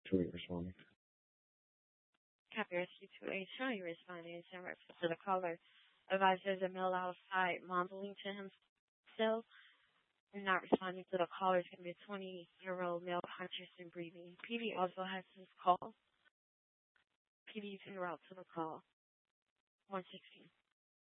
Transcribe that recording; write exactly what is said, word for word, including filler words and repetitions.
To it responding. Copy rescue two H. How are you responding in reference to the caller? Advised there's a male outside mumbling to himself. I'm not responding to the caller. It's going to be a twenty-year-old male conscious and breathing. P D also has his call. P D is en route to the call. one sixteen.